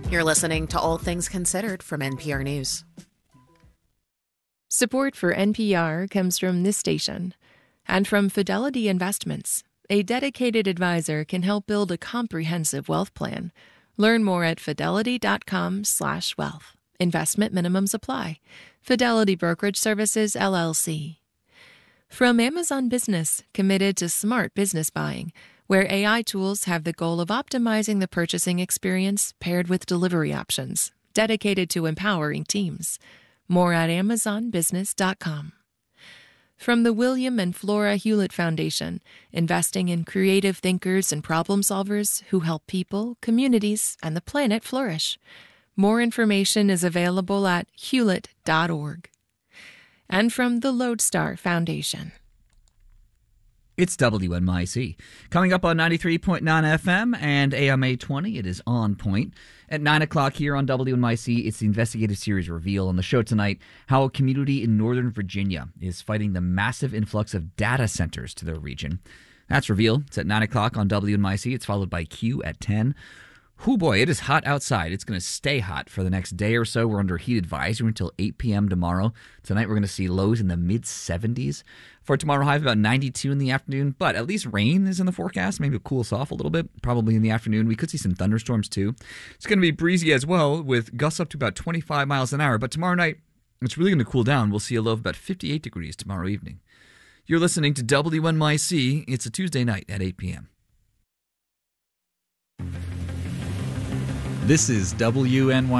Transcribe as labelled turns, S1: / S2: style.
S1: You're listening to All Things Considered from NPR News.
S2: Support for NPR comes from this station and from Fidelity Investments. A dedicated advisor can help build a comprehensive wealth plan. Learn more at fidelity.com/wealth. Investment minimums apply. Fidelity Brokerage Services, LLC. From Amazon Business, committed to smart business buying, where AI tools have the goal of optimizing the purchasing experience paired with delivery options, dedicated to empowering teams. More at amazonbusiness.com. From the William and Flora Hewlett Foundation, investing in creative thinkers and problem solvers who help people, communities, and the planet flourish. More information is available at hewlett.org. And from the Lodestar Foundation.
S3: It's WNYC. Coming up on 93.9 FM and AM 820, it is On Point. At 9 o'clock here on WNYC, it's the investigative series Reveal. On the show tonight, how a community in Northern Virginia is fighting the massive influx of data centers to their region. That's Reveal. It's at 9 o'clock on WNYC. It's followed by Q at 10. Whoo boy, it is hot outside. It's going to stay hot for the next day or so. We're under heat advisory until 8 p.m. tomorrow. Tonight we're going to see lows in the mid-70s. For tomorrow, high of about 92 in the afternoon, but at least rain is in the forecast. Maybe it'll cool us off a little bit, probably in the afternoon. We could see some thunderstorms too. It's going to be breezy as well, with gusts up to about 25 miles an hour. But tomorrow night, it's really going to cool down. We'll see a low of about 58 degrees tomorrow evening. You're listening to WNYC. It's a Tuesday night at 8 p.m.
S4: This is WNYC.